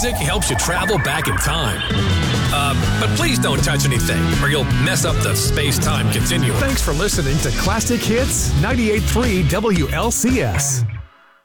music helps you travel back in time. But please don't touch anything, or you'll mess up the space-time continuum. Thanks for listening to Classic Hits 98.3 WLCS.